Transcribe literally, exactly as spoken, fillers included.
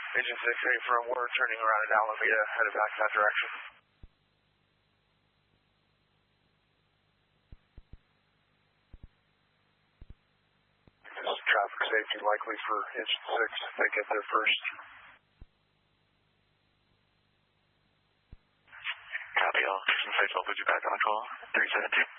Agent six eight from Ward, turning around at Alameda, headed back that direction. This is traffic safety likely for Agent six if they get there first. Copy all. Agent six, I'll put you back on control. three seven two.